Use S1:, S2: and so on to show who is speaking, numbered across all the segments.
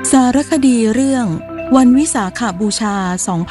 S1: สารคดีเรื่องวันวิสาขบูชา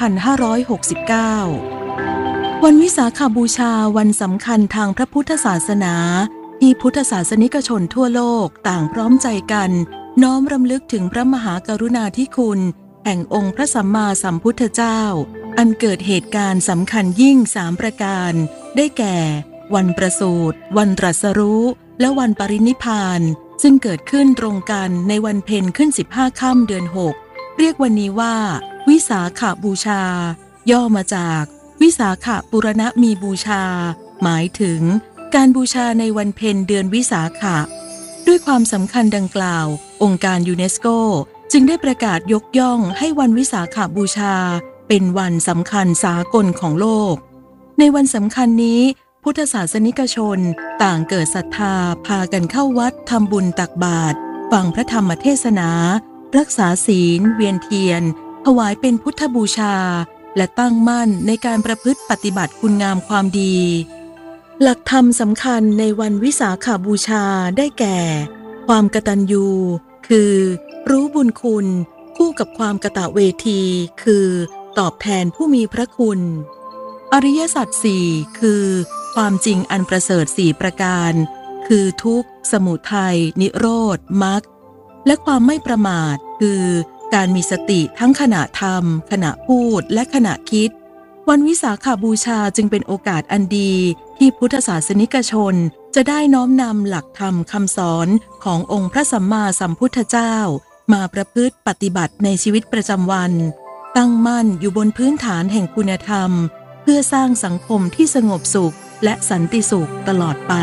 S1: 2569 วันวิสาขบูชาวันสำคัญทางพระพุทธศาสนาที่พุทธศาสนิกชนทั่วโลกต่างพร้อมใจกันน้อมรำลึกถึงพระมหากรุณาธิคุณแห่งองค์พระสัมมาสัมพุทธเจ้าอันเกิดเหตุการณ์สำคัญยิ่ง3ประการได้แก่วันประสูติวันตรัสรู้และวันปรินิพพานซึ่งเกิดขึ้นตรงกันในวันเพ็ญขึ้น15ค่ำเดือน6เรียกวันนี้ว่าวิสาขบูชาย่อมาจากวิสาขปุรณมีบูชาหมายถึงการบูชาในวันเพ็ญเดือนวิสาขะด้วยความสำคัญดังกล่าวองค์การยูเนสโกจึงได้ประกาศยกย่องให้วันวิสาขบูชาเป็นวันสำคัญสากลของโลกในวันสำคัญนี้พุทธศาสนิกชนต่างเกิดศรัทธาพากันเข้าวัดทำบุญตักบาตรฟังพระธรรมเทศนารักษาศีลเวียนเทียนถวายเป็นพุทธบูชาและตั้งมั่นในการประพฤติปฏิบัติคุณงามความดีหลักธรรมสำคัญในวันวิสาขบูชาได้แก่ความกตัญญูคือรู้บุญคุณคู่กับความกตเวทีคือตอบแทนผู้มีพระคุณอริยสัจสี่คือความจริงอันประเสริฐ4ประการคือทุกข์สมุทัยนิโรธมรรคและความไม่ประมาทคือการมีสติทั้งขณะทำขณะพูดและขณะคิดวันวิสาขบูชาจึงเป็นโอกาสอันดีที่พุทธศาสนิกชนจะได้น้อมนำหลักธรรมคำสอนขององค์พระสัมมาสัมพุทธเจ้ามาประพฤติปฏิบัติในชีวิตประจำวันตั้งมั่นอยู่บนพื้นฐานแห่งคุณธรรมเพื่อสร้างสังคมที่สงบสุขและสันติสุขตลอดไป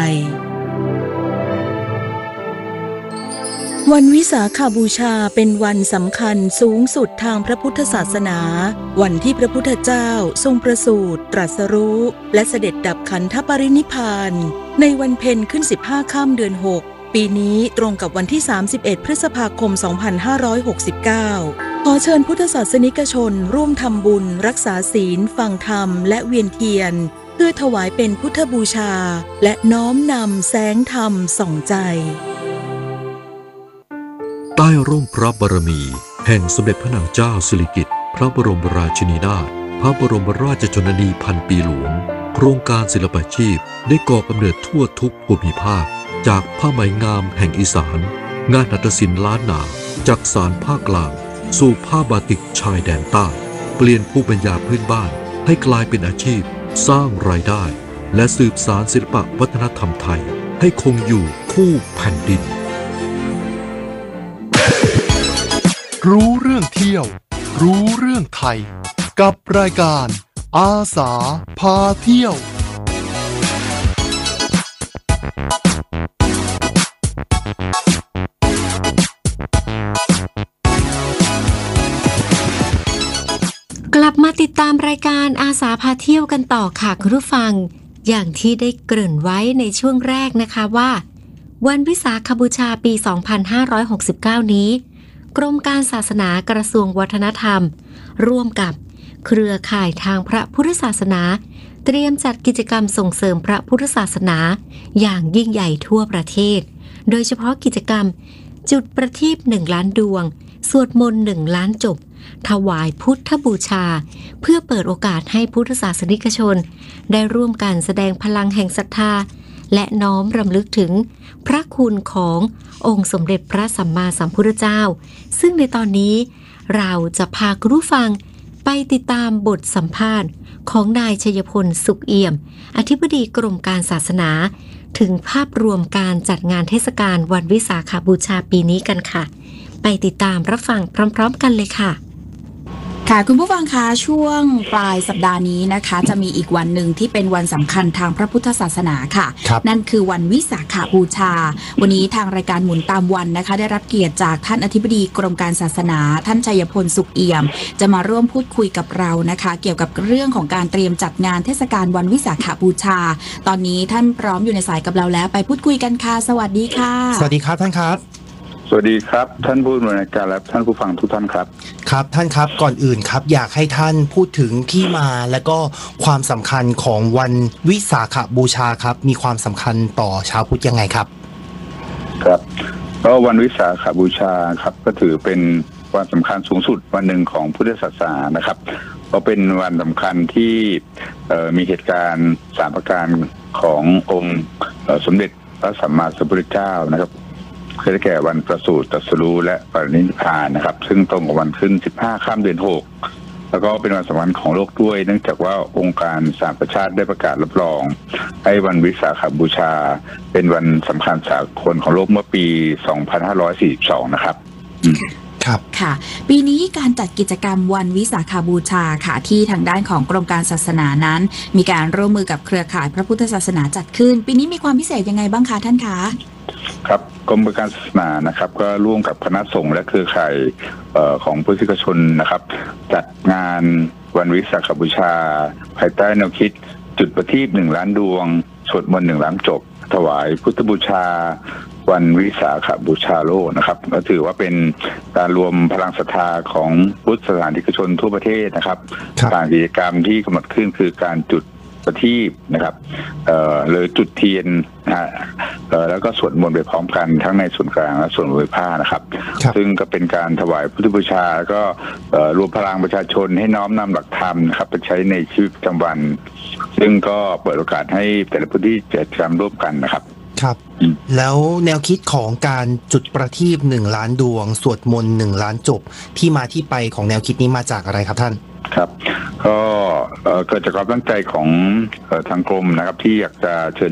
S1: วันวิสาขบูชาเป็นวันสำคัญสูงสุดทางพระพุทธศาสนาวันที่พระพุทธเจ้าทรงประสูติตรัสรู้และเสด็จดับขันธปรินิพพานในวันเพ็ญขึ้น15ค่ำเดือน6ปีนี้ตรงกับวันที่31พฤษภาคม2569ขอเชิญพุทธศาสนิกชนร่วมทำบุญรักษาศีลฟังธรรมและเวียนเทียนเพื่อถวายเป็นพุทธบูชาและน้อมนำแสงธรรมส่องใจ
S2: ใต้ร่มพระบารมีแห่งสมเด็จพระนางเจ้าสิริกิติ์พระบรมราชินีนาถพระบรมราชชนนีพันปีหลวงโครงการศิลปาชีพได้ก่อกำเนิดทั่วทุกภูมิภาคจากผ้าไหมงามแห่งอีสานงานหัตถศิลป์ล้านนาจากสานภาคกลางสู่ผ้าบาติกชายแดนใต้เปลี่ยนภูมิปัญญาพื้นบ้านให้กลายเป็นอาชีพสร้างรายได้และสืบสานศิลปวัฒนธรรมไทยให้คงอยู่คู่แผ่นดิน
S3: รู้เรื่องเที่ยวรู้เรื่องไทยกับรายการอาสาพาเที่ยว
S4: กลับมาติดตามรายการอาสาพาเที่ยวกันต่อค่ะคุณผู้ฟังอย่างที่ได้เกริ่นไว้ในช่วงแรกนะคะว่าวันวิสาขบูชาปี 2569 นี้กรมการศาสนากระทรวงวัฒนธรรมร่วมกับเครือข่ายทางพระพุทธศาสนาเตรียมจัดกิจกรรมส่งเสริมพระพุทธศาสนาอย่างยิ่งใหญ่ทั่วประเทศโดยเฉพาะกิจกรรมจุดประทีป1 ล้านดวงสวดมนต์1 ล้านจบถวายพุทธบูชาเพื่อเปิดโอกาสให้พุทธศาสนิกชนได้ร่วมกันแสดงพลังแห่งศรัทธาและน้อมรำลึกถึงพระคุณขององค์สมเด็จพระสัมมาสัมพุทธเจ้าซึ่งในตอนนี้เราจะพาคุณผู้ฟังไปติดตามบทสัมภาษณ์ของนายชัยพลสุขเอี่ยมอธิบดีกรมการศาสนาถึงภาพรวมการจัดงานเทศกาลวันวิสาขบูชาปีนี้กันค่ะไปติดตามรับฟังพร้อมๆกันเลยค่ะ
S5: ค่ะคุณผู้ฟังคะช่วงปลายสัปดาห์นี้นะคะจะมีอีกวันหนึ่งที่เป็นวันสำคัญทางพระพุทธศาสนาค่ะนั่นคือวันวิสาขบูชาวันนี้ทางรายการหมุนตามวันนะคะได้รับเกียรติจากท่านอธิบดีกรมการศาสนาท่านชัยพลสุขเอี่ยมจะมาร่วมพูดคุยกับเรานะคะเกี่ยวกับเรื่องของการเตรียมจัดงานเทศกาลวันวิสาขบูชาตอนนี้ท่านพร้อมอยู่ในสายกับเราแล้วไปพูดคุยกันค่ะสวัสดีค่ะ
S6: สวัสดีครับท่านครับ
S7: สวัสดีครับท่านผู้ดำเนินการและท่านผู้ฟังทุกท่านครับ
S6: ครับท่านครับก่อนอื่นครับอยากให้ท่านพูดถึงที่มาและก็ความสำคัญของวันวิสาขบูชาครับมีความสำคัญต่อชาวพุทธยังไงครับ
S7: ครับก็วันวิสาขบูชาครับก็ถือเป็นวันสำคัญสูงสุดวันหนึ่งของพุทธศาสนานะครับก็เป็นวันสำคัญที่มีเหตุการณ์3ประการขององค์สมเด็จพระสัมมาสัมพุทธเจ้านะครับคือได้แก่วันประสูติตรัสรู้และปรินิพพานนะครับซึ่งตรงกับวันขึ้น15ค่ำเดือน6แล้วก็เป็นวันสำคัญของโลกด้วยเนื่องจากว่าองค์การสหประชาชาติได้ประกาศรับรองให้วันวิสาขบูชาเป็นวันสำคัญสากลของโลกเมื่อปี 2542 นะครับ
S5: ครับค่ะปีนี้การจัดกิจกรรมวันวิสาขบูชาค่ะที่ทางด้านของกรมการศาสนานั้นมีการร่วมมือกับเครือข่ายพระพุทธศาสนาจัดขึ้นปีนี้มีความพิเศษยังไงบ้างคะท่านคะ
S7: ครับกรมการศาสนานะครับก็ร่วมกับคณะสงฆ์และเครือข่ายของพุทธชนนะครับจัดงานวันวิสาขบูชาภายใต้แนวคิดจุดประทีป1 ล้านดวงสวดมนต์1 ล้านจบถวายพุทธบูชาวันวิสาขบูชาโลกนะครับก็ถือว่าเป็นการรวมพลังศรัทธาของพุทธศาสนิกชนทั่วประเทศนะครับการกิจกรรมที่กำหนดขึ้นคือการจุดประทีปนะครับเลยจุดเทียนนะฮะแล้วก็สวดมนต์ไปพร้อมกันทั้งในส่วนกลางและส่วนภูมิภาคนะครับซึ่งก็เป็นการถวายพุทธบูชาก็รวมพลังประชาชนให้น้อมนำหลักธรรมนะครับไปใช้ในชีวิตประจำวันซึ่งก็เปิดโอกาสให้แต่ละพื้นที่จัดกิจกรรมร่วมกันนะครับ
S6: ครับแล้วแนวคิดของการจุดประทีป1 ล้านดวงสวดมนต์1 ล้านจบที่มาที่ไปของแนวคิดนี้มาจากอะไรครับท่าน
S7: ครับก็เกิดจากความตั้งใจของทางกรมนะครับที่อยากจะเชิญ